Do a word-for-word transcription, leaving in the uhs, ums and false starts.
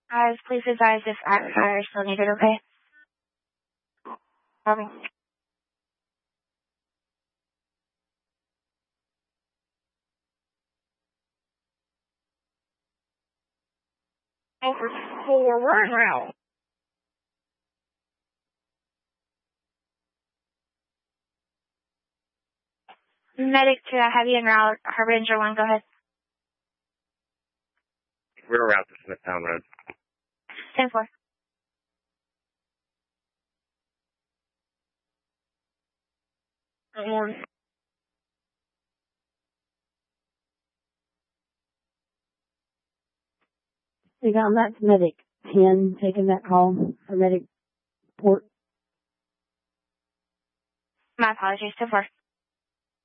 Guys, please advise if active fire is still needed, okay? Copy. Over forward now. Medic to heavy en route. Harbor Ranger one, go ahead. We're route to Smithtown Road. ten four. Um, We got that's medic ten taking that call for medic port. my apologies, ten four.